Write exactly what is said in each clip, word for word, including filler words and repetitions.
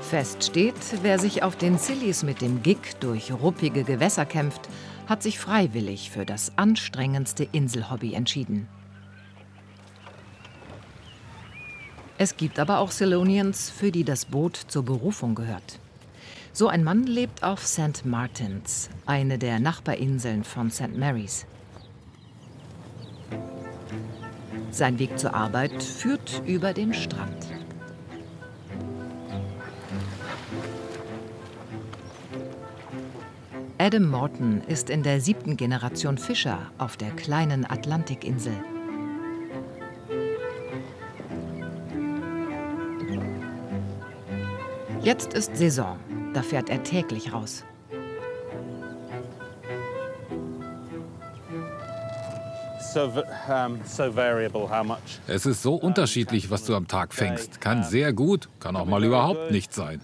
Fest steht, wer sich auf den Scillies mit dem Gig durch ruppige Gewässer kämpft, hat sich freiwillig für das anstrengendste Inselhobby entschieden. Es gibt aber auch Ceylonians, für die das Boot zur Berufung gehört. So ein Mann lebt auf Sankt Martins, eine der Nachbarinseln von Sankt Mary's. Sein Weg zur Arbeit führt über den Strand. Adam Morton ist in der siebten Generation Fischer auf der kleinen Atlantikinsel. Jetzt ist Saison, da fährt er täglich raus. Es ist so unterschiedlich, was du am Tag fängst. Kann sehr gut, kann auch mal überhaupt nichts sein.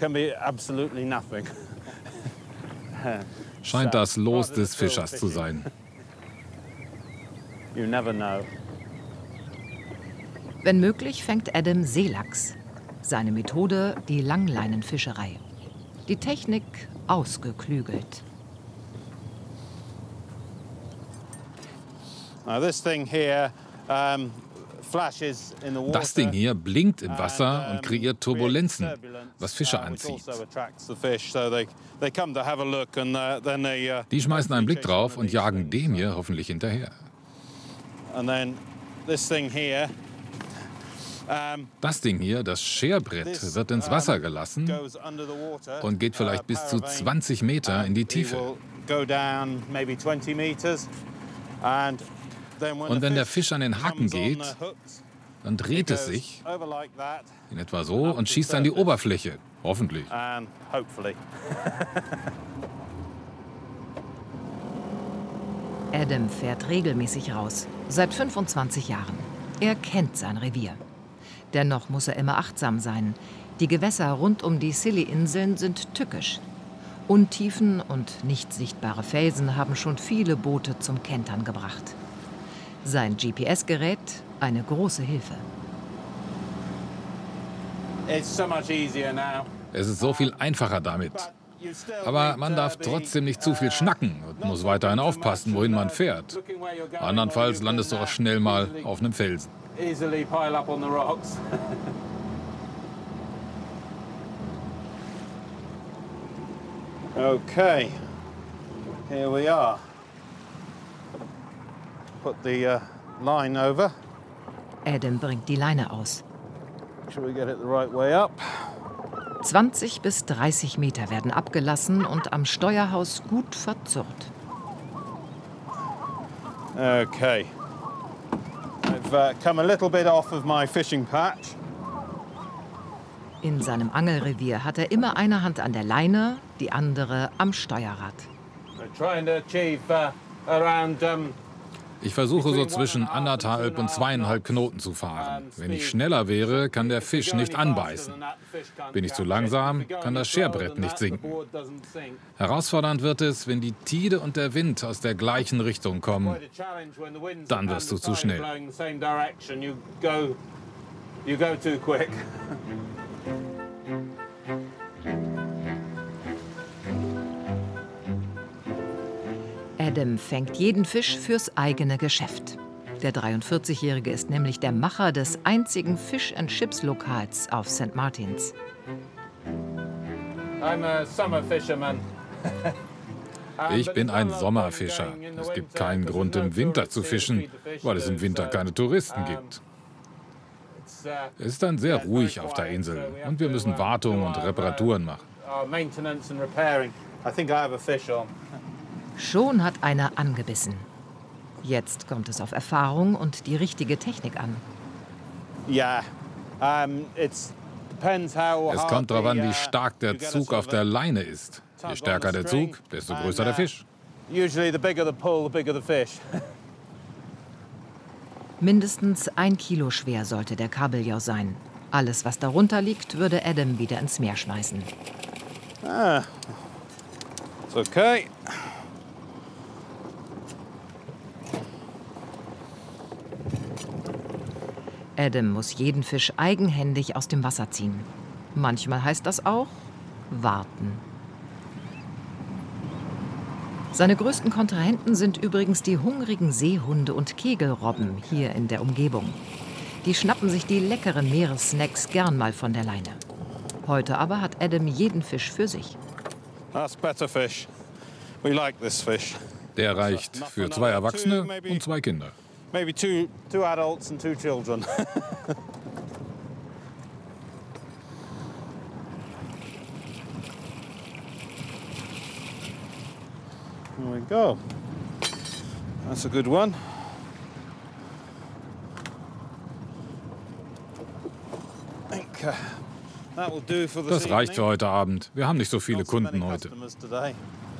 Scheint das Los des Fischers zu sein. Wenn möglich, fängt Adam Seelachs. Seine Methode die Langleinenfischerei. Die Technik ausgeklügelt. Das Ding hier blinkt im Wasser und kreiert Turbulenzen, was Fische anzieht. Die schmeißen einen Blick drauf und jagen dem hier hoffentlich hinterher. Das Ding hier, das Scherbrett, wird ins Wasser gelassen und geht vielleicht bis zu zwanzig Meter in die Tiefe. Und wenn der Fisch an den Haken geht, dann dreht es sich in etwa so und schießt an die Oberfläche. Hoffentlich. Adam fährt regelmäßig raus, seit fünfundzwanzig Jahren. Er kennt sein Revier. Dennoch muss er immer achtsam sein. Die Gewässer rund um die Scilly-Inseln sind tückisch. Untiefen und nicht sichtbare Felsen haben schon viele Boote zum Kentern gebracht. Sein G P S-Gerät eine große Hilfe. Es ist so viel einfacher damit. Aber man darf trotzdem nicht zu viel schnacken und muss weiterhin aufpassen, wohin man fährt. Andernfalls landest du auch schnell mal auf einem Felsen. Okay, here we are. Put the uh, line over. Adam bringt die Leine aus. Make sure we get it the right way up. zwanzig bis dreißig Meter werden abgelassen und am Steuerhaus gut verzurrt. Okay. I've uh, come a little bit off of my fishing patch. In seinem Angelrevier hat er immer eine Hand an der Leine, die andere am Steuerrad. We're trying to achieve uh, around um, Ich versuche so zwischen anderthalb und zweieinhalb Knoten zu fahren. Wenn ich schneller wäre, kann der Fisch nicht anbeißen. Bin ich zu langsam, kann das Scherbrett nicht sinken. Herausfordernd wird es, wenn die Tide und der Wind aus der gleichen Richtung kommen. Dann wirst du zu schnell. Adam fängt jeden Fisch fürs eigene Geschäft. Der dreiundvierzigjährige ist nämlich der Macher des einzigen Fish-and-Chips-Lokals auf Sankt Martins. Ich bin ein Sommerfischer. Es gibt keinen Grund, im Winter zu fischen, weil es im Winter keine Touristen gibt. Es ist dann sehr ruhig auf der Insel und wir müssen Wartung und Reparaturen machen. Schon hat einer angebissen. Jetzt kommt es auf Erfahrung und die richtige Technik an. Es kommt darauf an, wie stark der Zug auf der Leine ist. Je stärker der Zug, desto größer der Fisch. Mindestens ein Kilo schwer sollte der Kabeljau sein. Alles, was darunter liegt, würde Adam wieder ins Meer schmeißen. Ah, it's okay. Adam muss jeden Fisch eigenhändig aus dem Wasser ziehen. Manchmal heißt das auch warten. Seine größten Kontrahenten sind übrigens die hungrigen Seehunde und Kegelrobben hier in der Umgebung. Die schnappen sich die leckeren Meeressnacks gern mal von der Leine. Heute aber hat Adam jeden Fisch für sich. That's better fish. We like this fish. Der reicht für zwei Erwachsene und zwei Kinder. Maybe two, two adults and two children. There we go. That's a good one. Okay. That will do for this Das reicht für evening. heute Abend. Wir haben nicht so viele Not so many Kunden heute. customers today.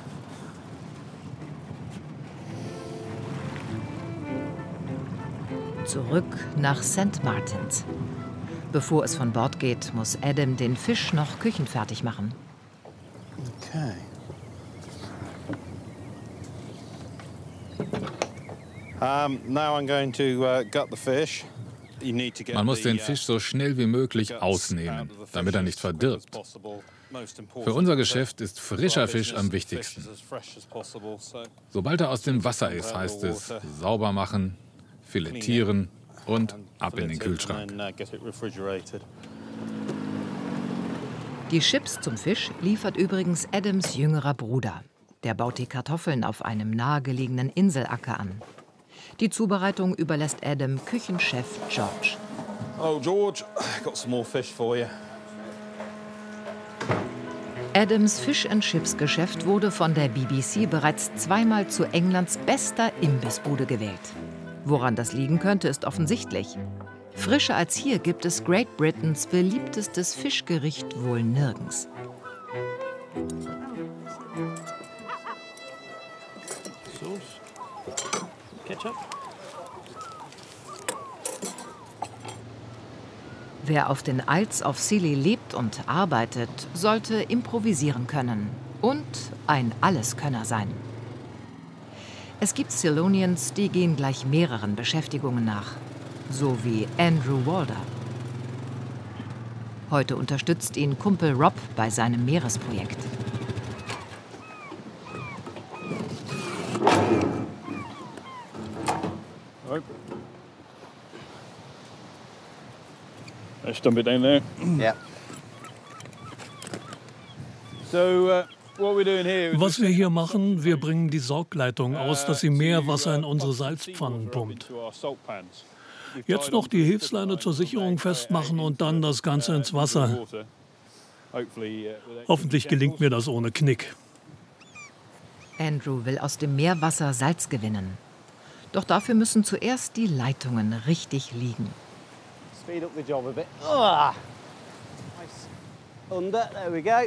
Zurück nach Sankt Martins. Bevor es von Bord geht, muss Adam den Fisch noch küchenfertig machen. Okay. Um, now I'm going to uh, gut the fish. You need to get Man muss the, den uh, Fisch so schnell wie möglich guts ausnehmen, out of the fish damit er as nicht quick as verdirbt. possible. Most important Für unser is Geschäft that ist for frischer our Fisch am business, fish wichtigsten. is as fresh as possible, so Sobald er aus dem Wasser ist, heißt es sauber machen, filettieren und ab in den fillet it Kühlschrank. and then, uh, get it refrigerated. Die Chips zum Fisch liefert übrigens Adams jüngerer Bruder. Der baut die Kartoffeln auf einem nahegelegenen Inselacker an. Die Zubereitung überlässt Adam Küchenchef George. Oh, George, got some more fish for you. Adams Fish-and-Chips-Geschäft wurde von der B B C bereits zweimal zu Englands bester Imbissbude gewählt. Woran das liegen könnte, ist offensichtlich. Frischer als hier gibt es Great Britains beliebtestes Fischgericht wohl nirgends. Sauce. Ketchup. Wer auf den Isles of Scilly lebt und arbeitet, sollte improvisieren können und ein Alleskönner sein. Es gibt Ceylonians, die gehen gleich mehreren Beschäftigungen nach, so wie Andrew Walder. Heute unterstützt ihn Kumpel Rob bei seinem Meeresprojekt. Right. Let's dump it down there. Yeah. So, uh, what we're doing here is Was wir hier machen, wir bringen die Saugleitung aus, dass sie mehr Wasser in unsere Salzpfannen pumpt. Jetzt noch die Hilfsleine zur Sicherung festmachen und dann das Ganze ins Wasser. Hoffentlich gelingt mir das ohne Knick. Andrew will aus dem Meerwasser Salz gewinnen. Doch dafür müssen zuerst die Leitungen richtig liegen. Speed up the job a bit. Ah. Nice. Under, there we go.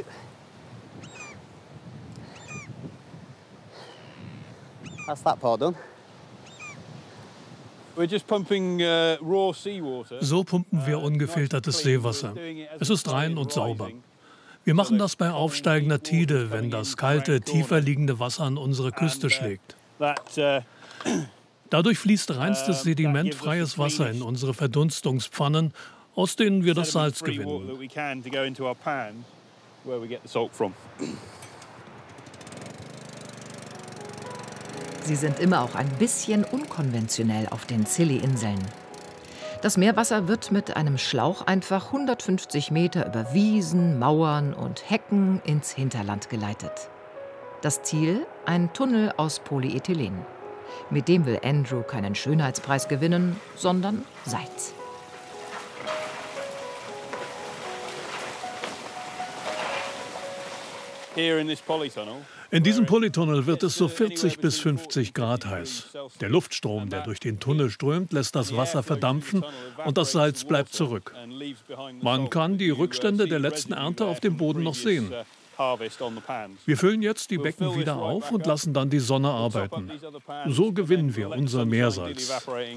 That's that part done. We're just pumping uh, raw seawater. So pumpen wir ungefiltertes Seewasser. Es ist rein und sauber. Wir machen das bei aufsteigender Tide, wenn das kalte, tiefer liegende Wasser an unsere Küste schlägt. That, uh, Dadurch fließt reinstes sedimentfreies Wasser in unsere Verdunstungspfannen, aus denen wir das Salz gewinnen. Sie sind immer auch ein bisschen unkonventionell auf den Scilly-Inseln. Das Meerwasser wird mit einem Schlauch einfach hundertfünfzig Meter über Wiesen, Mauern und Hecken ins Hinterland geleitet. Das Ziel? Ein Tunnel aus Polyethylen. Mit dem will Andrew keinen Schönheitspreis gewinnen, sondern Salz. In diesem Polytunnel wird es so vierzig bis fünfzig Grad heiß. Der Luftstrom, der durch den Tunnel strömt, lässt das Wasser verdampfen und das Salz bleibt zurück. Man kann die Rückstände der letzten Ernte auf dem Boden noch sehen. Wir füllen jetzt die Becken wieder auf und lassen dann die Sonne arbeiten. So gewinnen wir unser Meersalz.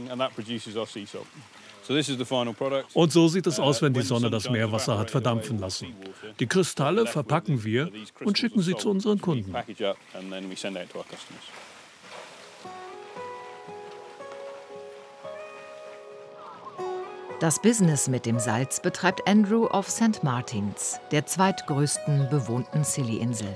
Und so sieht es aus, wenn die Sonne das Meerwasser hat verdampfen lassen. Die Kristalle verpacken wir und schicken sie zu unseren Kunden. Das Business mit dem Salz betreibt Andrew auf Sankt Martins, der zweitgrößten bewohnten Scilly-Insel.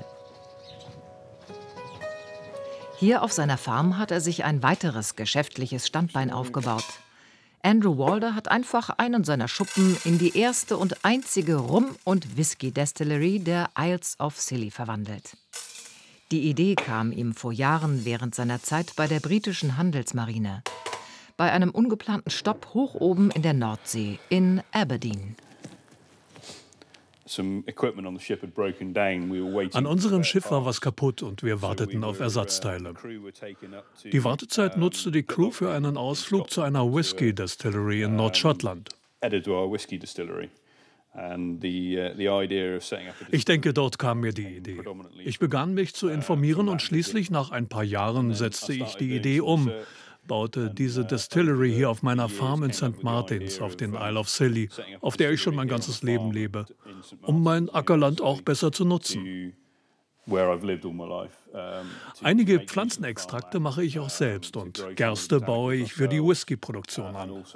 Hier auf seiner Farm hat er sich ein weiteres geschäftliches Standbein aufgebaut. Andrew Walder hat einfach einen seiner Schuppen in die erste und einzige Rum- und Whisky-Destillery der Isles of Scilly verwandelt. Die Idee kam ihm vor Jahren während seiner Zeit bei der britischen Handelsmarine. Bei einem ungeplanten Stopp hoch oben in der Nordsee in Aberdeen. An unserem Schiff war was kaputt und wir warteten auf Ersatzteile. Die Wartezeit nutzte die Crew für einen Ausflug zu einer Whisky-Destillery in Nordschottland. Ich denke, dort kam mir die Idee. Ich begann mich zu informieren und schließlich nach ein paar Jahren setzte ich die Idee um. Baute diese Distillery hier auf meiner Farm in Sankt Martins auf den Isle of Scilly, auf der ich schon mein ganzes Leben lebe, um mein Ackerland auch besser zu nutzen. Einige Pflanzenextrakte mache ich auch selbst und Gerste baue ich für die Whisky-Produktion an.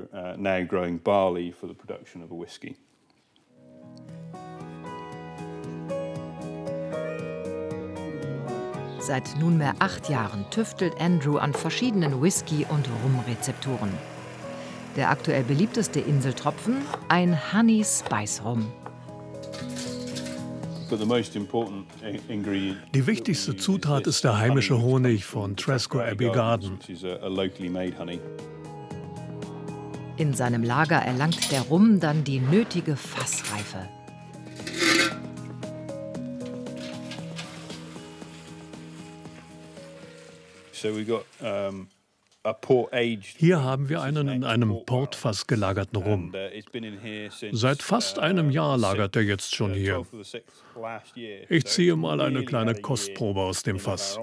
Seit nunmehr acht Jahren tüftelt Andrew an verschiedenen Whisky- und Rum-Rezepturen. Der aktuell beliebteste Inseltropfen, ein Honey Spice Rum. Die wichtigste Zutat ist der heimische Honig von Tresco Abbey Garden. In seinem Lager erlangt der Rum dann die nötige Fassreife. Hier haben wir einen in einem Portfass gelagerten Rum. Seit fast einem Jahr lagert er jetzt schon hier. Ich ziehe mal eine kleine Kostprobe aus dem Fass.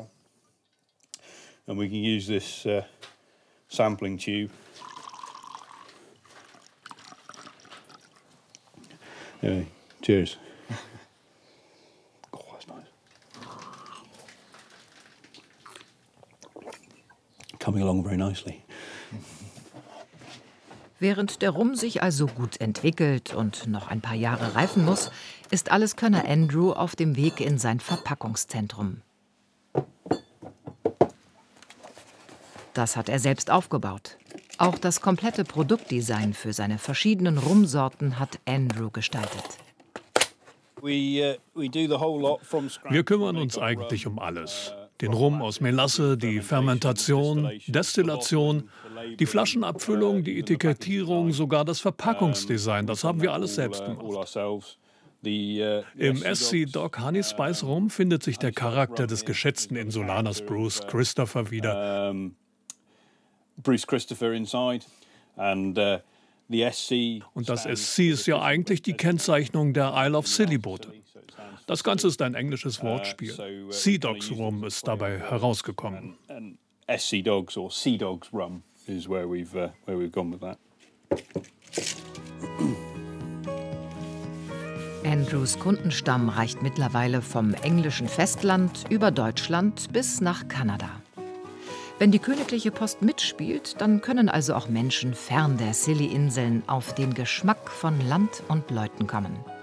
Cheers. Coming along very nicely. Während der Rum sich also gut entwickelt und noch ein paar Jahre reifen muss, ist Alleskönner Andrew auf dem Weg in sein Verpackungszentrum. Das hat er selbst aufgebaut. Auch das komplette Produktdesign für seine verschiedenen Rumsorten hat Andrew gestaltet. Wir kümmern uns eigentlich um alles. Den Rum aus Melasse, die Fermentation, Destillation, die Flaschenabfüllung, die Etikettierung, sogar das Verpackungsdesign. Das haben wir alles selbst gemacht. Im S C Dog Honey Spice Rum findet sich der Charakter des geschätzten Insulaners Bruce Christopher wieder. Bruce Christopher inside and uh, the S C. Und das S C ist ja eigentlich die Kennzeichnung der Isle of Scilly Boote. Das Ganze ist ein englisches Wortspiel. Sea Dogs Rum ist dabei herausgekommen. S C Dogs or Sea Dogs Rum is where we've uh, where we've gone with that. Andrews Kundenstamm reicht mittlerweile vom englischen Festland über Deutschland bis nach Kanada. Wenn die königliche Post mitspielt, dann können also auch Menschen fern der Scilly-Inseln auf den Geschmack von Land und Leuten kommen.